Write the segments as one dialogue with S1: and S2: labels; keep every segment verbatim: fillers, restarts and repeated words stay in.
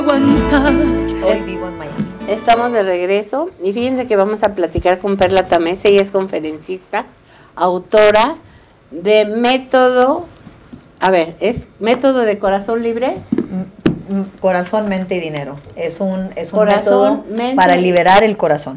S1: Hoy vivo en Miami. Estamos de regreso y fíjense que vamos a platicar con Perla Tamés. Ella es conferencista, autora de método, a ver, ¿es método de corazón libre?
S2: Corazón, mente y dinero. Es un, es un
S1: corazón,
S2: método
S1: mente,
S2: para liberar el corazón.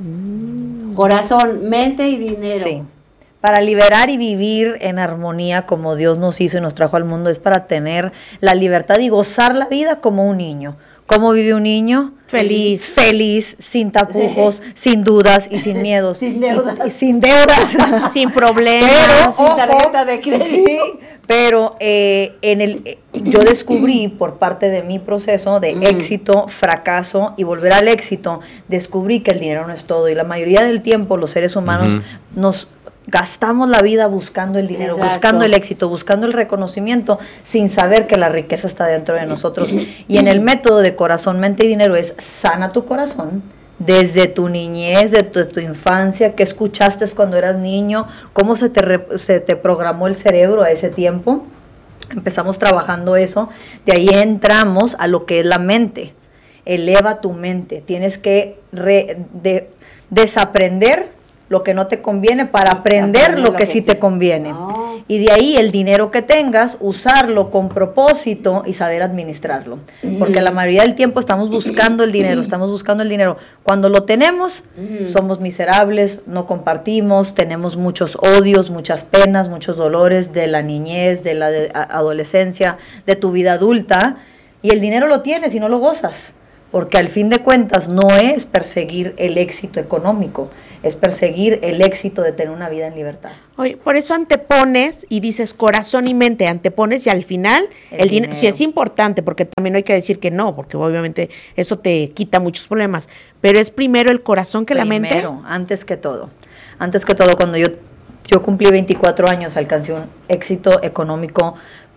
S1: Corazón, mente y dinero.
S2: Sí. Para liberar y vivir en armonía como Dios nos hizo y nos trajo al mundo, es para tener la libertad y gozar la vida como un niño. ¿Cómo vive un niño?
S1: Feliz.
S2: Feliz, sin tapujos, sin dudas y sin miedos.
S1: Sin deudas.
S2: Y, y sin deudas.
S3: Sin problemas.
S2: Pero,
S1: sin tarjeta de crédito.
S2: Sí, pero eh, en el, eh, yo descubrí por parte de mi proceso de mm. éxito, fracaso y volver al éxito, descubrí que el dinero no es todo. Y la mayoría del tiempo los seres humanos uh-huh. nos gastamos la vida buscando el dinero, Exacto. buscando el éxito, buscando el reconocimiento, sin saber que la riqueza está dentro de nosotros. Y en el método de corazón, mente y dinero es sana tu corazón, desde tu niñez, de tu, de tu infancia, qué escuchaste cuando eras niño, cómo se te, re, se te programó el cerebro a ese tiempo. Empezamos trabajando eso, de ahí entramos a lo que es la mente. Eleva tu mente, tienes que re, de, desaprender lo que no te conviene para aprender lo, lo que, que sí te conviene. Oh. Y de ahí el dinero que tengas, usarlo con propósito y saber administrarlo. Mm. Porque la mayoría del tiempo estamos buscando el dinero, estamos buscando el dinero. Cuando lo tenemos, mm. somos miserables, no compartimos, tenemos muchos odios, muchas penas, muchos dolores de la niñez, de la de adolescencia, de tu vida adulta. Y el dinero lo tienes y no lo gozas. Porque al fin de cuentas no es perseguir el éxito económico, es perseguir el éxito de tener una vida en libertad.
S3: Oye, por eso antepones y dices corazón y mente, antepones y al final el, el dinero sí es importante, porque también no hay que decir que no, porque obviamente eso te quita muchos problemas, pero es primero el corazón que
S2: primero,
S3: la mente.
S2: Primero, antes que todo, antes que todo, cuando yo, yo cumplí veinticuatro años, alcancé un éxito económico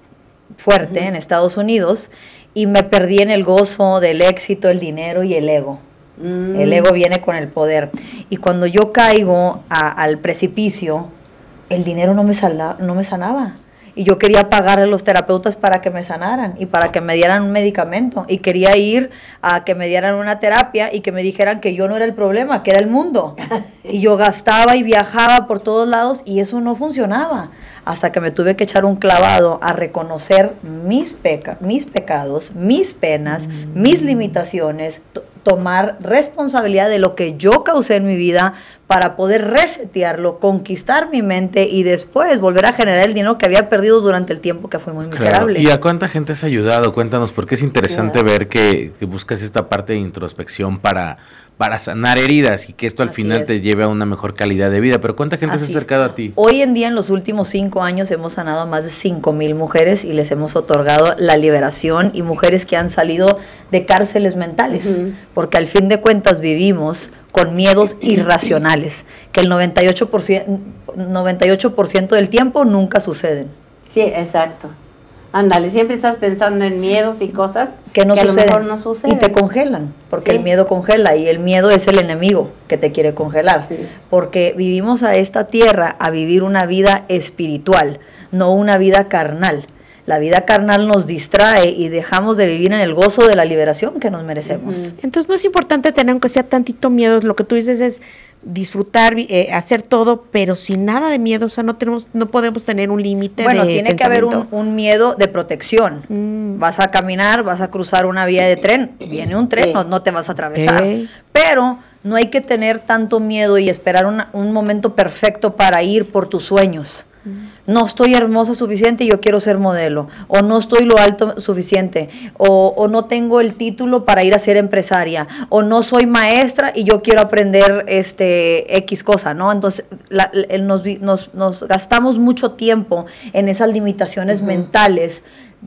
S2: fuerte uh-huh. en Estados Unidos, y me perdí en el gozo del éxito, el dinero y el ego. Mm. El ego viene con el poder. Y cuando yo caigo a, al precipicio, el dinero no me, sala, no me sanaba. Y yo quería pagar a los terapeutas para que me sanaran y para que me dieran un medicamento. Y quería ir a que me dieran una terapia y que me dijeran que yo no era el problema, que era el mundo. Y yo gastaba y viajaba por todos lados y eso no funcionaba. Hasta que me tuve que echar un clavado a reconocer mis, peca- mis pecados, mis penas, mm. mis limitaciones, t- tomar responsabilidad de lo que yo causé en mi vida para poder resetearlo, conquistar mi mente y después volver a generar el dinero que había perdido durante el tiempo que fui muy miserable.
S4: Claro. ¿Y a cuánta gente has ayudado? Cuéntanos, porque es interesante claro. ver que, que buscas esta parte de introspección para, para sanar heridas y que esto al Así final es. te lleve a una mejor calidad de vida. Pero ¿cuánta gente Así se ha acercado es. a ti?
S2: Hoy en día, en los últimos cinco años, hemos sanado a más de cinco mil mujeres y les hemos otorgado la liberación, y mujeres que han salido de cárceles mentales, uh-huh. porque al fin de cuentas vivimos con miedos irracionales, que el noventa y ocho por ciento, noventa y ocho por ciento del tiempo nunca suceden.
S1: Sí, exacto. Ándale, siempre estás pensando en miedos y cosas
S2: que, no
S1: que
S2: suceden,
S1: a lo mejor no suceden.
S2: Y te congelan, porque sí. el miedo congela, y el miedo es el enemigo que te quiere congelar. Sí. Porque vivimos a esta tierra a vivir una vida espiritual, no una vida carnal. La vida carnal nos distrae y dejamos de vivir en el gozo de la liberación que nos merecemos.
S3: Uh-huh. Entonces no es importante tener, aunque sea tantito miedo, lo que tú dices es disfrutar, eh, hacer todo, pero sin nada de miedo, o sea, no tenemos, no podemos tener un límite.
S2: Bueno,
S3: de
S2: tiene que haber un, un miedo de protección. Mm. Vas a caminar, vas a cruzar una vía de tren, viene un tren, sí. no, no te vas a atravesar. Okay. Pero no hay que tener tanto miedo y esperar una, un momento perfecto para ir por tus sueños. No estoy hermosa suficiente y yo quiero ser modelo, o no estoy lo alto suficiente, o, o no tengo el título para ir a ser empresaria, o no soy maestra y yo quiero aprender este X cosa, ¿no? Entonces la, el, nos, nos, nos gastamos mucho tiempo en esas limitaciones uh-huh. mentales,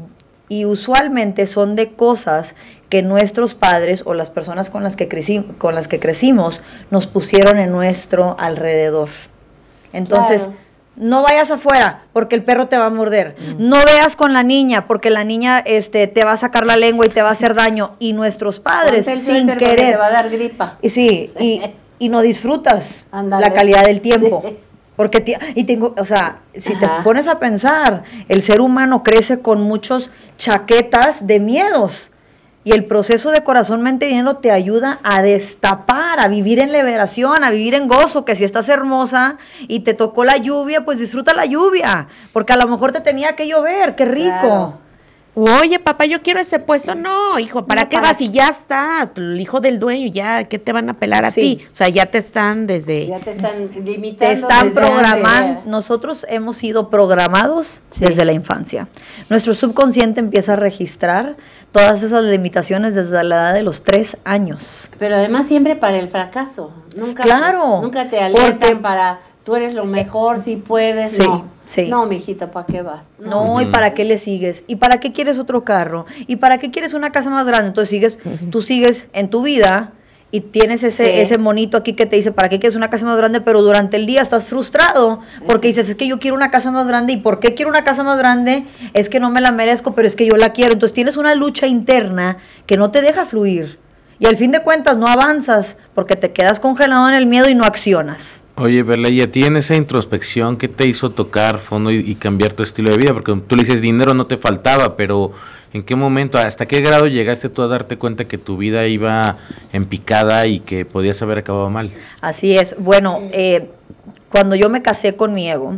S2: y usualmente son de cosas que nuestros padres o las personas con las que creci- con las que crecimos nos pusieron en nuestro alrededor. Entonces, claro. no vayas afuera porque el perro te va a morder. Mm. No veas con la niña porque la niña este, te va a sacar la lengua y te va a hacer daño. Y nuestros padres, sin querer,
S1: te va a dar gripa.
S2: Y sí, y, y no disfrutas Andale. la calidad del tiempo. Sí. Porque, te, y tengo, o sea, si Ajá. te pones a pensar, el ser humano crece con muchos chaquetas de miedos. Y Y el proceso de corazón, mente y dinero te ayuda a destapar, a vivir en liberación, a vivir en gozo, que si estás hermosa y te tocó la lluvia, pues disfruta la lluvia, porque a lo mejor te tenía que llover, qué rico.
S1: Claro.
S3: Oye, papá, yo quiero ese puesto. No, hijo, ¿para
S2: No,
S3: qué
S2: para-
S3: vas? Y ya está, el hijo del dueño, ya, ¿qué te van a pelar a
S2: Sí.
S3: ti? O sea, ya te están desde...
S1: Ya te están limitando.
S2: Te están
S1: desde
S2: programando.
S1: antes, ¿eh?
S2: Nosotros hemos sido programados
S1: Sí.
S2: desde la infancia. Nuestro subconsciente empieza a registrar todas esas limitaciones desde la edad de los tres años.
S1: Pero además siempre para el fracaso. Nunca,
S2: Claro,
S1: nunca te alertan
S2: porque-
S1: para tú eres lo mejor, si puedes.
S2: Sí,
S1: no,
S2: sí.
S1: no, mijito, ¿para qué vas?
S2: No, ¿y para qué le sigues? ¿Y para qué quieres otro carro? ¿Y para qué quieres una casa más grande? Entonces sigues, tú sigues en tu vida y tienes ese,
S1: Sí.
S2: ese monito aquí que te dice, ¿para qué quieres una casa más grande? Pero durante el día estás frustrado porque dices, es que yo quiero una casa más grande. ¿Y por qué quiero una casa más grande? Es que no me la merezco, pero es que yo la quiero. Entonces tienes una lucha interna que no te deja fluir. Y al fin de cuentas no avanzas porque te quedas congelado en el miedo y no accionas.
S4: Oye, Perla, y a ti en esa introspección, ¿qué te hizo tocar fondo y, y cambiar tu estilo de vida? Porque tú le dices, dinero no te faltaba, pero ¿en qué momento, hasta qué grado llegaste tú a darte cuenta que tu vida iba en picada y que podías haber acabado mal?
S2: Así es. Bueno, eh, cuando yo me casé con mi ego,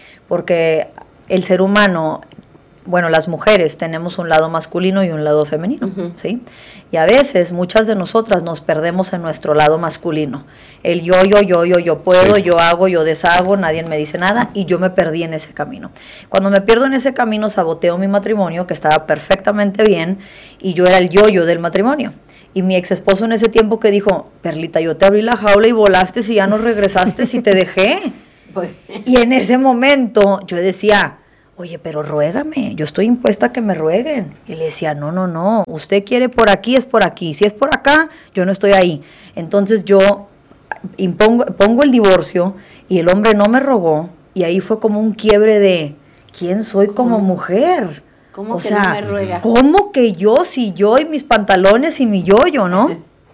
S2: porque el ser humano, bueno, las mujeres tenemos un lado masculino y un lado femenino,
S1: Ujú.
S2: ¿sí? Y a veces, muchas de nosotras nos perdemos en nuestro lado masculino. El yo, yo, yo, yo, yo puedo,
S4: Sí.
S2: yo hago, yo deshago, nadie me dice nada, y yo me perdí en ese camino. Cuando me pierdo en ese camino, saboteo mi matrimonio, que estaba perfectamente bien, y yo era el yo-yo del matrimonio. Y mi ex esposo en ese tiempo que dijo, Perlita, yo te abrí la jaula y volaste y ya no regresaste y te dejé.
S1: Pues,
S2: Y en ese momento yo decía, oye, pero ruégame, yo estoy impuesta a que me rueguen. Y le decía, no, no, no, usted quiere por aquí, es por aquí. Si es por acá, yo no estoy ahí. Entonces yo impongo, pongo el divorcio y el hombre no me rogó. Y ahí fue como un quiebre de, ¿quién soy como
S1: ¿Cómo?
S2: mujer?
S1: ¿cómo
S2: O
S1: que
S2: sea,
S1: no me ruega?
S2: ¿cómo que yo, si yo y mis pantalones y mi yo-yo, no?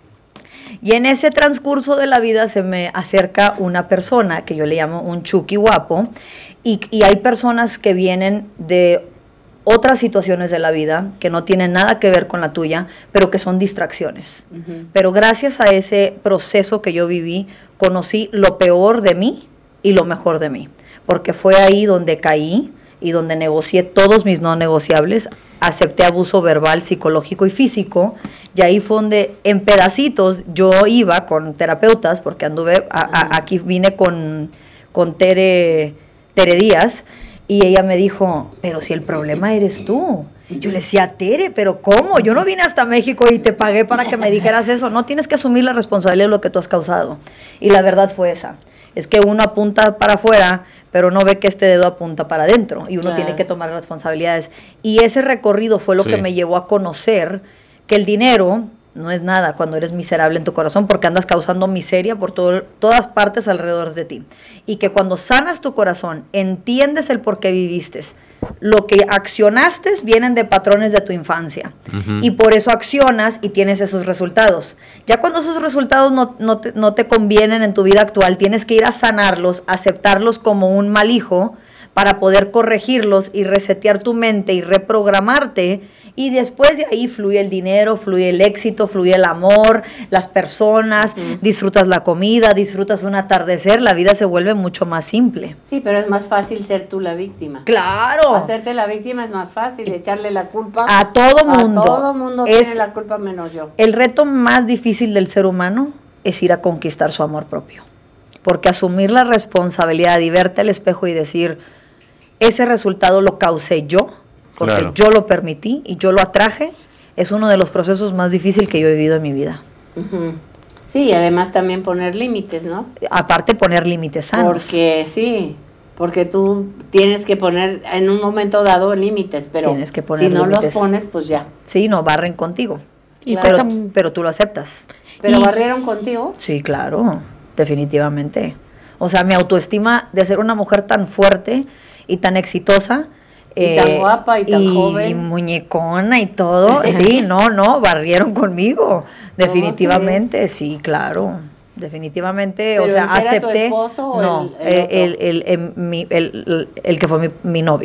S2: Y en ese transcurso de la vida se me acerca una persona que yo le llamo un Chucky guapo, y, y hay personas que vienen de otras situaciones de la vida que no tienen nada que ver con la tuya, pero que son distracciones.
S1: Ujú.
S2: Pero gracias a ese proceso que yo viví, conocí lo peor de mí y lo mejor de mí, porque fue ahí donde caí y donde negocié todos mis no negociables, acepté abuso verbal, psicológico y físico, y ahí fue donde en pedacitos yo iba con terapeutas, porque anduve, a- a- aquí vine con, con Tere, Tere Díaz, y ella me dijo, pero si el problema eres tú. Yo le decía, Tere, pero ¿cómo? Yo no vine hasta México y te pagué para que me dijeras eso. No, tienes que asumir la responsabilidad de lo que tú has causado. Y la verdad fue esa. Es que uno apunta para afuera, pero no ve que este dedo apunta para adentro. Y uno
S1: Claro.
S2: tiene que tomar responsabilidades. Y ese recorrido fue lo
S4: Sí.
S2: que me llevó a conocer que el dinero no es nada cuando eres miserable en tu corazón, porque andas causando miseria por todo, todas partes alrededor de ti. Y que cuando sanas tu corazón, entiendes el por qué viviste. Lo que accionaste vienen de patrones de tu infancia.
S4: Ujú.
S2: Y por eso accionas y tienes esos resultados. Ya cuando esos resultados no, no, te, no te convienen en tu vida actual, tienes que ir a sanarlos, aceptarlos como un mal hijo para poder corregirlos y resetear tu mente y reprogramarte. Y después de ahí fluye el dinero, fluye el éxito, fluye el amor, las personas,
S1: Ujú.
S2: disfrutas la comida, disfrutas un atardecer, la vida se vuelve mucho más simple.
S1: Sí, pero es más fácil ser tú la víctima.
S2: ¡Claro!
S1: Hacerte la víctima es más fácil, echarle la culpa
S2: A todo mundo.
S1: A todo mundo
S2: Es-
S1: tiene la culpa menos yo.
S2: El reto más difícil del ser humano es ir a conquistar su amor propio. Porque asumir la responsabilidad y verte al espejo y decir, ese resultado lo causé yo, porque
S4: Claro.
S2: yo lo permití y yo lo atraje, es uno de los procesos más difíciles que yo he vivido en mi vida.
S1: Ujú. Sí, y además también poner límites, ¿no?
S2: Aparte poner límites sanos.
S1: Porque sí, porque tú tienes que poner en un momento dado límites, pero
S2: Tienes que poner
S1: si no
S2: límites.
S1: los pones, pues ya.
S2: Sí, no, barren contigo.
S3: Y
S1: Claro.
S2: Pero,
S3: cuesta-
S2: pero tú lo aceptas.
S1: Pero
S3: Y-
S1: barrieron contigo.
S2: Sí, claro, definitivamente. O sea, mi autoestima de ser una mujer tan fuerte y tan exitosa.
S1: Y tan guapa y tan joven.
S2: Y muñecona y todo. Sí, no, no, barrieron conmigo. Definitivamente, sí, claro. Definitivamente, o
S1: ¿Pero
S2: sea,
S1: ese era tu
S2: acepté.
S1: esposo o
S2: no,
S1: el- el
S2: el, el, el- el- mi- el- el que fue mi, mi novio.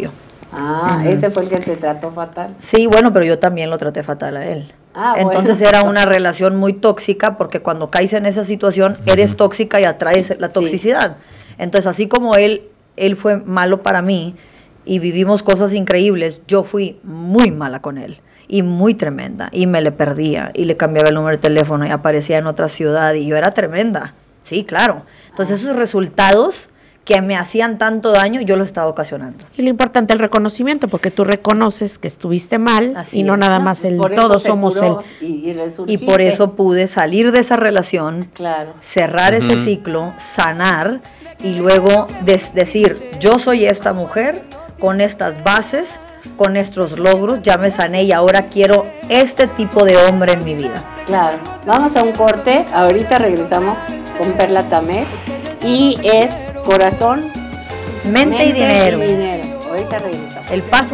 S1: Ah,
S2: Ujú.
S1: ese fue el que te trató fatal.
S2: Sí, bueno, pero yo también lo traté fatal a él.
S1: Ah,
S2: Entonces
S1: bueno.
S2: era una relación muy tóxica porque cuando caes en esa situación eres tóxica y atraes la toxicidad. Entonces así como él, él fue malo para mí y vivimos cosas increíbles, yo fui muy mala con él y muy tremenda y me le perdía y le cambiaba el número de teléfono y aparecía en otra ciudad y yo era tremenda. Sí, claro. Entonces esos resultados que me hacían tanto daño, yo los estaba ocasionando.
S3: Y lo importante, el reconocimiento, porque tú reconoces que estuviste mal
S2: Así
S3: y no
S2: es.
S3: nada
S1: No,
S3: más el
S1: por eso
S3: todos
S1: se
S3: somos el.
S1: curó y, y
S2: Y
S1: resurgiste.
S2: por eso pude salir de esa relación,
S1: Claro.
S2: cerrar ese
S4: Ujú.
S2: ciclo, sanar y luego des- decir, yo soy esta mujer con estas bases, con estos logros, ya me sané y ahora quiero este tipo de hombre en mi vida.
S1: Claro. Vamos a un corte. Ahorita regresamos con Perla Tamés. Y es corazón,
S2: Mente, y dinero.
S1: y dinero. Ahorita regresamos.
S2: El paso